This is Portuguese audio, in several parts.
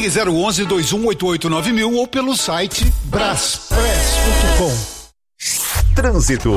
Ligue 011-2188-9000 ou pelo site braspress.com. Trânsito.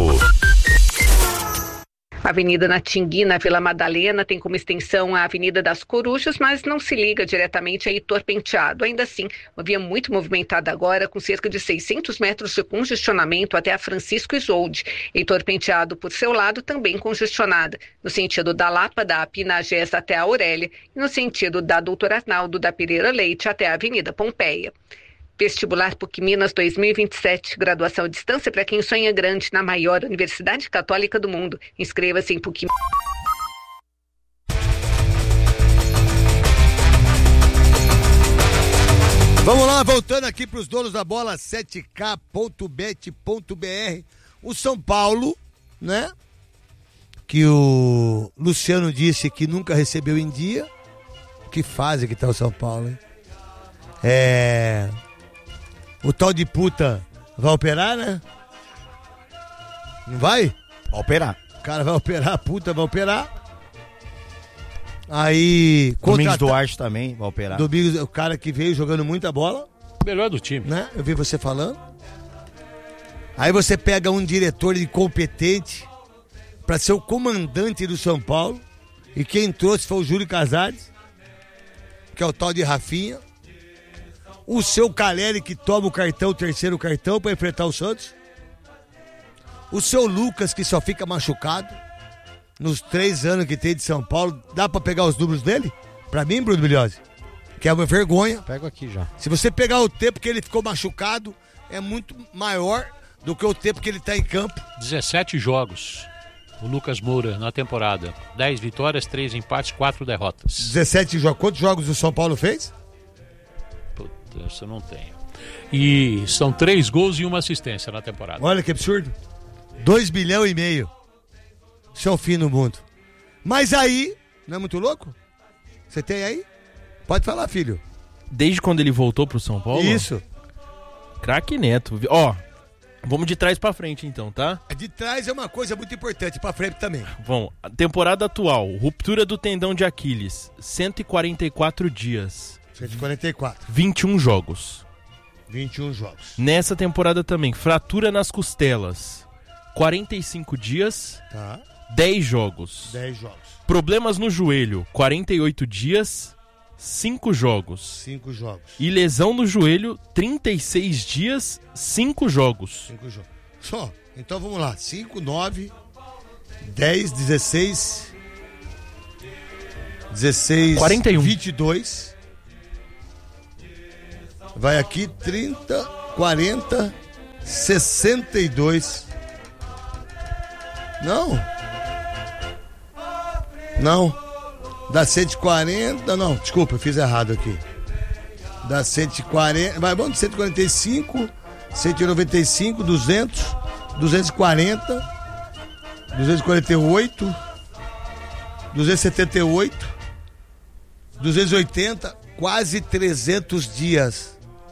A Avenida Natingui, na Vila Madalena, tem como extensão a Avenida das Corujas, mas não se liga diretamente a Heitor Penteado. Ainda assim, uma via muito movimentada agora, com cerca de 600 metros de congestionamento até a Francisco Isolde. Heitor Penteado, por seu lado, também congestionada, no sentido da Lapa, da Pinagés até a Aurélia, e no sentido da Doutor Arnaldo da Pereira Leite até a Avenida Pompeia. Vestibular PUC Minas 2027, graduação à distância para quem sonha grande na maior universidade católica do mundo. Inscreva-se em PUC. Vamos lá, voltando aqui para os donos da bola, 7k.bet.br. O São Paulo, né? Que o Luciano disse que nunca recebeu em dia. Que fase que tá o São Paulo, hein? O tal de puta vai operar, né? Não vai? Vai operar. O cara vai operar, a puta vai operar. Aí... Domingos Duarte também vai operar. Domingos, o cara que veio jogando muita bola. Melhor do time. Né? Eu vi você falando. Aí você pega um diretor incompetente pra ser o comandante do São Paulo. E quem trouxe foi o Júlio Casares, que é o tal de Rafinha. O seu Caleri que toma o terceiro cartão pra enfrentar o Santos. O seu Lucas que só fica machucado. Nos 3 anos que tem de São Paulo, dá pra pegar os números dele? Pra mim, Bruno Bilhose, que é uma vergonha. Pego aqui já. Se você pegar o tempo que ele ficou machucado, é muito maior do que o tempo que ele tá em campo. 17 jogos. O Lucas Moura na temporada. 10 vitórias, 3 empates, 4 derrotas. 17 jogos. Quantos jogos o São Paulo fez? Isso eu não tenho. E são 3 gols e 1 assistência na temporada. Olha que absurdo. 2,5 bilhões. Isso é o fim do mundo. Mas aí, não é muito louco? Você tem aí? Pode falar, filho. Desde quando ele voltou pro São Paulo? Isso. Craque Neto. Ó, vamos de trás pra frente então, tá? De trás é uma coisa muito importante, pra frente também. Vamos, a temporada atual, ruptura do tendão de Aquiles, 144 dias. 144. 21 jogos. 21 jogos. Nessa temporada também, fratura nas costelas, 45 dias, tá. 10 jogos. 10 jogos. Problemas no joelho, 48 dias, 5 jogos. 5 jogos. E lesão no joelho, 36 dias, 5 jogos. 5 jogos. Só, então vamos lá. 5, 9, 10, 16, 41. 22. Vai aqui 30, 40, 62. Não. Dá 140. Não, desculpa, eu fiz errado aqui. Dá 140. Vai, vamos de 145, 195, 200, 240, 248, 278, 280, quase 300 dias.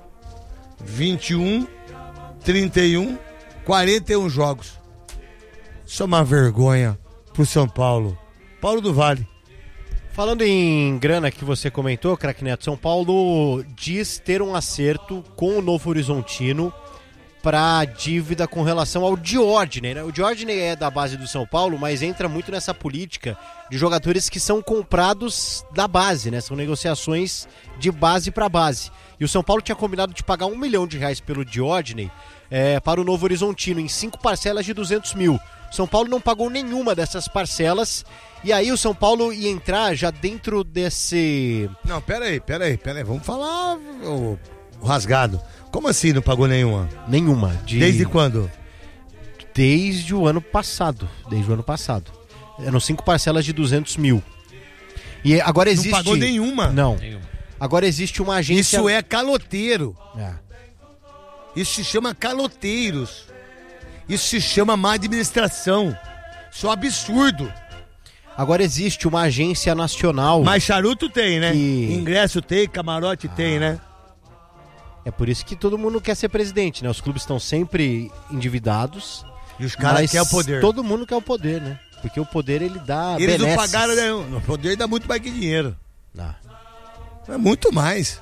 21, 31, 41 jogos. Isso é uma vergonha pro São Paulo. Paulo do Vale. Falando em grana que você comentou, craque Neto, São Paulo diz ter um acerto com o Novo Horizontino para dívida com relação ao Diórdene, né? O Diórdene é da base do São Paulo, mas entra muito nessa política de jogadores que são comprados da base, né? São negociações de base para base. E o São Paulo tinha combinado de pagar R$1 milhão pelo Diórdene para o Novo Horizontino em 5 parcelas de 200 mil. São Paulo não pagou nenhuma dessas parcelas. E aí o São Paulo ia entrar já dentro desse... Não, peraí. Vamos falar o rasgado. Como assim não pagou nenhuma? Nenhuma. Desde quando? Desde o ano passado. Eram 5 parcelas de 200 mil. E agora existe... Não pagou nenhuma? Não. Agora existe uma agência... Isso é caloteiro. É. Isso se chama caloteiros. Isso se chama má administração. Isso é um absurdo. Agora existe uma agência nacional... Mas charuto tem, né? Ingresso tem, camarote tem, né? É por isso que todo mundo quer ser presidente, né? Os clubes estão sempre endividados. E os caras querem o poder. Todo mundo quer o poder, né? Porque o poder, ele dá Eles benesses. não pagaram nenhum. O poder dá muito mais que dinheiro. Dá. É muito mais.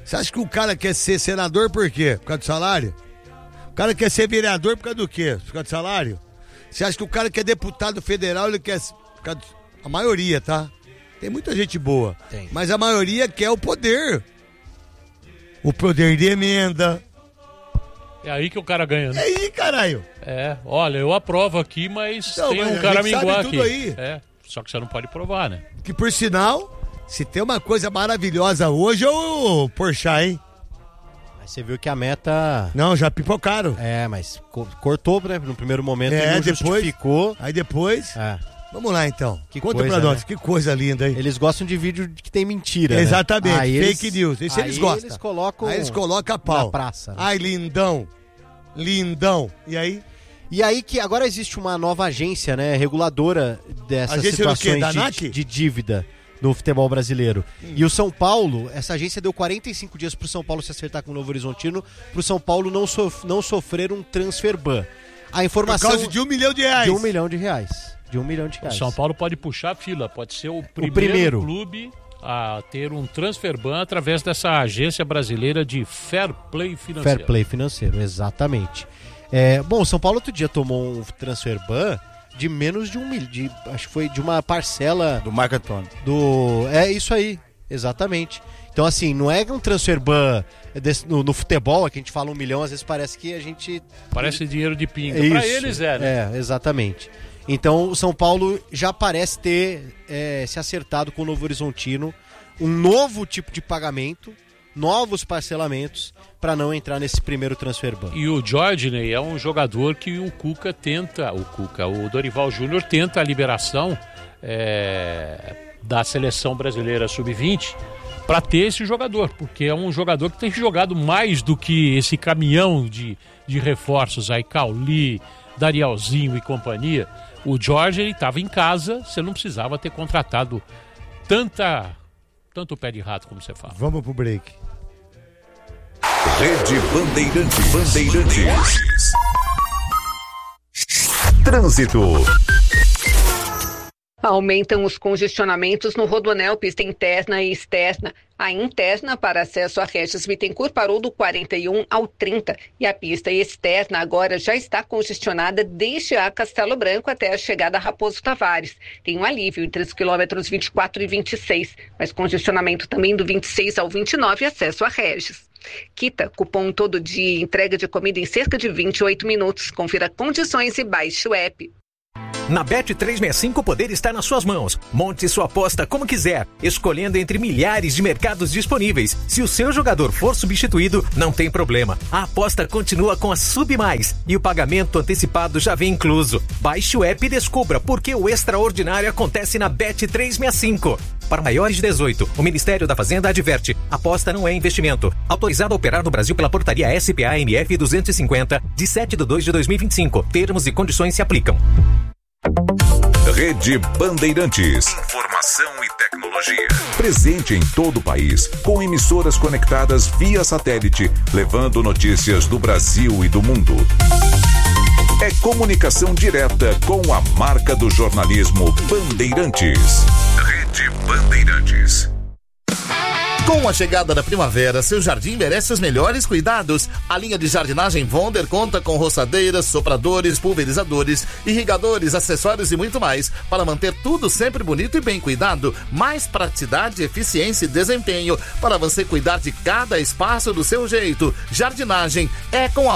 Você acha que o cara quer ser senador por quê? Por causa do salário? O cara quer ser vereador por causa do quê? Por causa do salário? Você acha que o cara que é deputado federal, ele quer... Por causa a maioria, tá? Tem muita gente boa. Tem. Mas a maioria quer o poder. O poder de emenda. É aí que o cara ganha, né? É aí, caralho. Olha, eu aprovo aqui, mas Então, tem mas um a cara gente sabe minguar tudo aqui. aí. Só que você não pode provar, né? Que por sinal, se tem uma coisa maravilhosa hoje é o Porchat, hein? Mas você viu que a meta... Não, já pipocaram. mas cortou, né? No primeiro momento ele não depois, justificou. Aí depois... Vamos lá, então. Que Conta coisa, pra nós, né? que coisa linda, hein? Eles gostam de vídeo que tem mentira, né? Exatamente, Aí fake news. Isso eles gostam. Eles colocam Aí eles colocam a pau. na praça. Né? Ai, lindão. Lindão. E aí? E aí que agora existe uma nova agência, né, reguladora dessas Agência do quê? situações Da ANAC? de dívida no futebol brasileiro. E o São Paulo, essa agência deu 45 dias pro São Paulo se acertar com o Novo Horizontino, pro São Paulo não sofrer um transfer ban. A informação... Por causa de R$1 milhão. De R$1 milhão. De R$1 milhão. O São Paulo pode puxar a fila, pode ser o primeiro clube a ter um transfer ban através dessa agência brasileira de fair play financeiro. Fair play financeiro, exatamente. Bom, o São Paulo outro dia tomou um transfer ban de menos de R$1 milhão, acho que foi de uma parcela... Do Marco Antônio. É isso aí, exatamente. Então assim, não é um transfer ban no futebol, que a gente fala R$1 milhão, às vezes parece que a gente... Parece dinheiro de pinga. Isso, pra eles né? Exatamente. Então o São Paulo já parece ter se acertado com o Novo Horizontino, um novo tipo de pagamento, novos parcelamentos, para não entrar nesse primeiro transfer ban. E o Jorginho é um jogador que o Dorival Júnior tenta a liberação da seleção brasileira sub-20 para ter esse jogador, porque é um jogador que tem jogado mais do que esse caminhão de reforços aí, Cauli, Darielzinho e companhia. O Jorge estava em casa, você não precisava ter contratado tanto pé de rato como você fala. Vamos pro break. Rede Bandeirantes. Trânsito. Aumentam os congestionamentos no Rodoanel, pista interna e externa. A interna para acesso a Regis Bittencourt parou do 41 ao 30 e a pista externa agora já está congestionada desde a Castelo Branco até a chegada a Raposo Tavares. Tem um alívio entre os quilômetros 24 e 26, mas congestionamento também do 26 ao 29 acesso a Regis. Quita, cupom todo dia, entrega de comida em cerca de 28 minutos. Confira condições e baixe o app. Na Bet365 o poder está nas suas mãos. Monte sua aposta como quiser, escolhendo entre milhares de mercados disponíveis. Se o seu jogador for substituído, não tem problema. A aposta continua com a Sub Mais e o pagamento antecipado já vem incluso. Baixe o app e descubra por que o extraordinário acontece na Bet365. Para maiores de 18, o Ministério da Fazenda adverte: aposta não é investimento. Autorizado a operar no Brasil pela portaria SPA-MF 250, de 7/2/2025. Termos e condições se aplicam. Rede Bandeirantes. Informação e tecnologia. Presente em todo o país, com emissoras conectadas via satélite, levando notícias do Brasil e do mundo. É comunicação direta com a marca do jornalismo Bandeirantes. Rede Bandeirantes. Com a chegada da primavera, seu jardim merece os melhores cuidados. A linha de jardinagem Vonder conta com roçadeiras, sopradores, pulverizadores, irrigadores, acessórios e muito mais para manter tudo sempre bonito e bem cuidado. Mais praticidade, eficiência e desempenho para você cuidar de cada espaço do seu jeito. Jardinagem é com a